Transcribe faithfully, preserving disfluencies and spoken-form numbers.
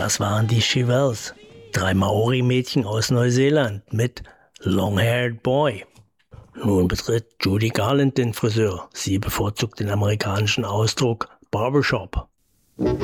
Das waren die Chevelles, drei Maori-Mädchen aus Neuseeland mit Long-Haired Boy. Nun betritt Judy Garland den Friseur. Sie bevorzugt den amerikanischen Ausdruck Barbershop.